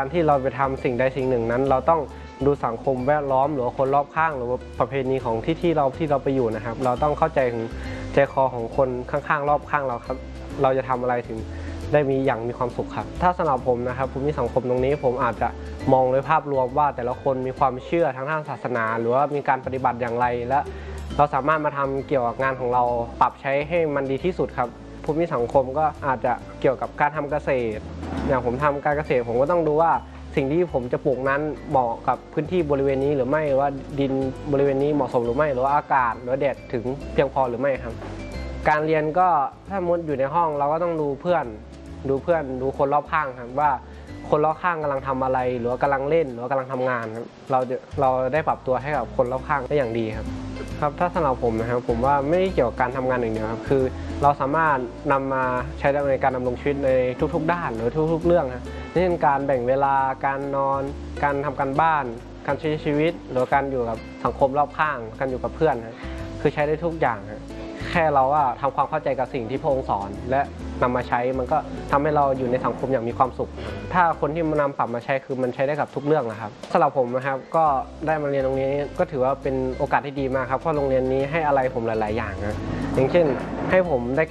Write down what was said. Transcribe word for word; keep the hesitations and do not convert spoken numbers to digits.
การที่เราไปทำสิ่งใดสิ่งหนึ่งนั้นเราต้องดูสังคมแวดล้อมหรือคนรอบข้างหรือว่าประเพณีของที่ที่เราที่เราไปอยู่นะครับเราต้องเข้าใจถึงใจคอของคนข้างๆรอบข้างเราครับเราจะทำอะไรถึงได้มีอย่างมีความสุขครับถ้าสำหรับผมนะครับภูมิสังคมตรงนี้ผมอาจจะมองโดยภาพรวมว่าแต่ละคนมีความเชื่อทางด้านศาสนาหรือว่ามีการปฏิบัติอย่างไรและเราสามารถมาทำเกี่ยวกับงานของเราปรับใช้ให้มันดีที่สุดครับภูมิสังคมก็อาจจะเกี่ยวกับการทำเกษตรอย่างผมทำการเกษตรผมก็ต้องดูว่าสิ่งที่ผมจะปลูกนั้นเหมาะกับพื้นที่บริเวณนี้หรือไม่หรือว่าดินบริเวณนี้เหมาะสมหรือไม่หรือว่าอากาศหรือแดดถึงเพียงพอหรือไม่ครับการเรียนก็ถ้ามุดอยู่ในห้องเราก็ต้องดูเพื่อนดูเพื่อนดูคนรอบข้างครับว่าคนรอบข้างกำลังทำอะไรหรือว่ากำลังเล่นหรือว่ากำลังทำงานครับเราจะเราได้ปรับตัวให้กับคนรอบข้างได้อย่างดีครับครับถ้าสำหรับผมนะครับผมว่าไม่ได้เกี่ยวกับการทำงานอย่างเดียวครับคือเราสามารถนำมาใช้ในการดำรงชีวิตในทุกๆด้านหรือทุกๆเรื่องครับเช่นการแบ่งเวลาการนอนการทำการบ้านการใช้ชีวิตหรือการอยู่กับสังคมรอบข้างการอยู่กับเพื่อนครับคือใช้ได้ทุกอย่างครับแค่เราว่าทำความเข้าใจกับสิ่งที่พระองค์สอนและนำมาใช้มันก็ทำให้เราอยู่ในสังคมอย่างมีความสุขถ้าคนที่มานำปรับมาใช้คือมันใช้ได้กับทุกเรื่องนะครับสำหรับผมนะครับก็ได้มาเรียนตรงนี้ก็ถือว่าเป็นโอกาสที่ดีมากครับเพราะโรงเรียนนี้ให้อะไรผมหลายๆอย่างนะอย่างเช่นให้ผมได้